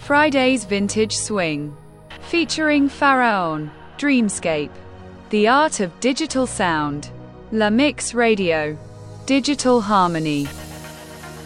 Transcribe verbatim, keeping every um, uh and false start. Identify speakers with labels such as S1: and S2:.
S1: Friday's Vintage Swing, featuring Pharaon, Dreamscape, The Art of Digital Sound, La Mix Radio, Digital Harmony.